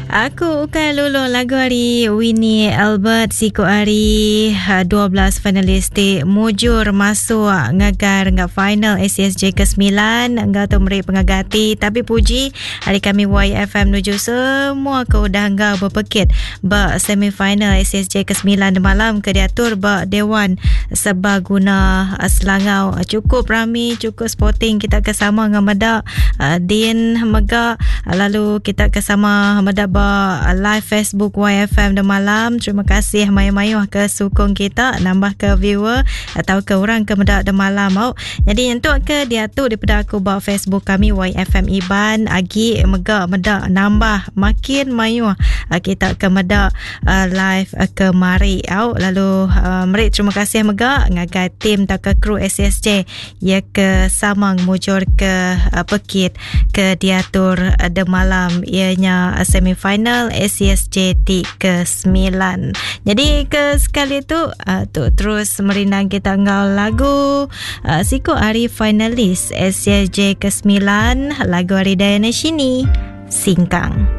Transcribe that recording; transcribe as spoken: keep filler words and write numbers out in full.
Aku ukai lulu lagu hari Winnie Albert siku hari dua belas finalis di mujur masuk ngagar ngak final A C S J ke sembilan ngak tu meri pengagati. Tapi puji hari kami Y F M nuju semua ke udah ngak berpekit ba semifinal A C S J ke sembilan malam ke diatur ba Dewan Sebaguna Selangau. Cukup rami, cukup sporting. Kita kesama dengan Meda Din Mega, lalu kita kesama Meda live Facebook Y F M dan malam. Terima kasih mayu-mayu ke sukung kita, nambah ke viewer atau ke orang ke Meda dan malam. Oh. Jadi untuk ke dia tu daripada aku bawa Facebook kami Y F M Iban Agi Mega Meda nambah makin mayu kita ke Meda uh, live uh, ke mari. Oh. Lalu uh, meri terima kasih Mega ngagai tim tak ke kru A C S J ya ke samang mujur ke uh, Pekit ke diatur uh, dan malam ianya uh, semifinal final A C S J T ke sembilan. Jadi ke sekali tu uh, tu terus merinang kita ngau lagu uh, siku hari finalis A C S J ke sembilan lagu hari Dayana Shini Singkang.